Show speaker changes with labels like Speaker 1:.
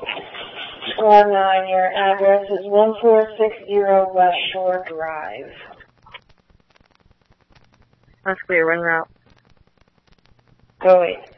Speaker 1: Your address is 1460 West Shore Drive.
Speaker 2: That's clear. Run route.
Speaker 1: Oh, wait.